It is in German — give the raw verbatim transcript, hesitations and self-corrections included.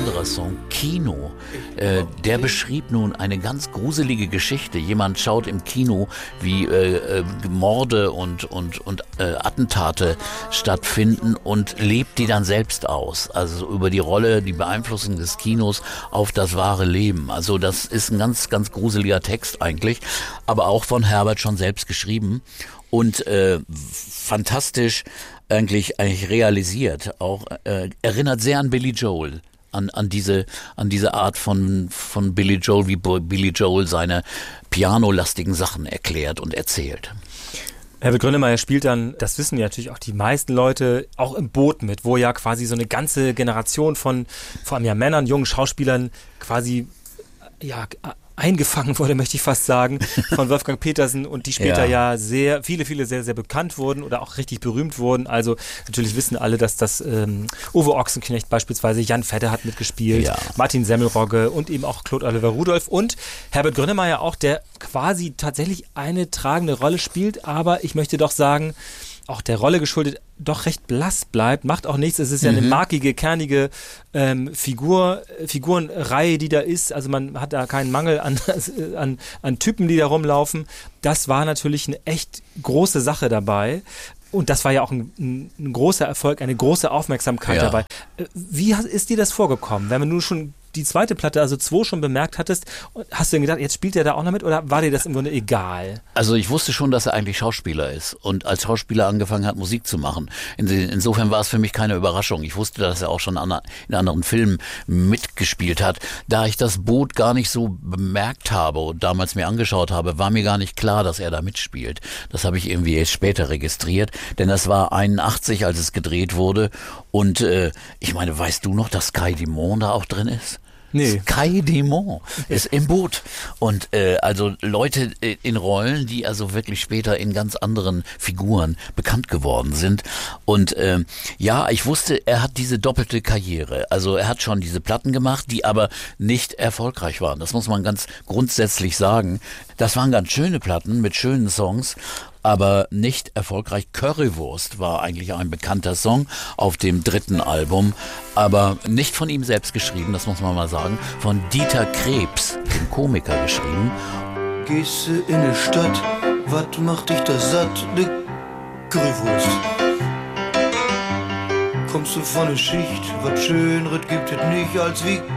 anderer Song, Kino. Äh, der beschrieb nun eine ganz gruselige Geschichte. Jemand schaut im Kino, wie äh, äh, Morde und, und, und äh, Attentate stattfinden und lebt die dann selbst aus. Also über die Rolle, die Beeinflussung des Kinos auf das wahre Leben. Also das ist ein ganz, ganz gruseliger Text eigentlich, aber auch von Herbert schon selbst geschrieben und äh, fantastisch eigentlich eigentlich realisiert. Auch äh, erinnert sehr an Billy Joel. An, an diese an diese Art von von Billy Joel, wie Billy Joel seine pianolastigen Sachen erklärt und erzählt. Herbert Grönemeyer spielt dann, das wissen ja natürlich auch die meisten Leute, auch im Boot mit, wo ja quasi so eine ganze Generation von vor allem ja Männern, jungen Schauspielern quasi ja eingefangen wurde, möchte ich fast sagen, von Wolfgang Petersen und die später ja. ja sehr, viele, viele sehr, sehr bekannt wurden oder auch richtig berühmt wurden. Also natürlich wissen alle, dass das ähm, Uwe Ochsenknecht beispielsweise, Jan Vetter hat mitgespielt, ja. Martin Semmelrogge und eben auch Claude Oliver Rudolph und Herbert Grönemeyer auch, der quasi tatsächlich eine tragende Rolle spielt, aber ich möchte doch sagen, auch der Rolle geschuldet, doch recht blass bleibt, macht auch nichts. Es ist ja eine mhm. markige, kernige ähm, Figur, Figurenreihe, die da ist. Also man hat da keinen Mangel an, an, an Typen, die da rumlaufen. Das war natürlich eine echt große Sache dabei. Und das war ja auch ein, ein, ein großer Erfolg, eine große Aufmerksamkeit ja. dabei. Wie ist dir das vorgekommen? Wenn man nun schon die zweite Platte, also zwei, schon bemerkt hattest, hast du denn gedacht, jetzt spielt er da auch noch mit oder war dir das im Grunde egal? Also ich wusste schon, dass er eigentlich Schauspieler ist und als Schauspieler angefangen hat, Musik zu machen. Insofern war es für mich keine Überraschung. Ich wusste, dass er auch schon in anderen Filmen mitgespielt hat. Da ich das Boot gar nicht so bemerkt habe und damals mir angeschaut habe, war mir gar nicht klar, dass er da mitspielt. Das habe ich irgendwie erst später registriert, denn das war einundachtzig, als es gedreht wurde und äh, ich meine, weißt du noch, dass Kai Dimon da auch drin ist? Nee. Kai Dimon ist im Boot. Und äh, also Leute in Rollen, die also wirklich später in ganz anderen Figuren bekannt geworden sind. Und äh, ja, ich wusste, er hat diese doppelte Karriere. Also er hat schon diese Platten gemacht, die aber nicht erfolgreich waren. Das muss man ganz grundsätzlich sagen. Das waren ganz schöne Platten mit schönen Songs, aber nicht erfolgreich. Currywurst war eigentlich ein bekannter Song auf dem dritten Album, aber nicht von ihm selbst geschrieben, das muss man mal sagen, von Dieter Krebs, dem Komiker, geschrieben. Gehst du in die Stadt, wat macht dich da satt? Ne Currywurst. Kommst du von der Schicht, wat Schönres gibt es nicht als wie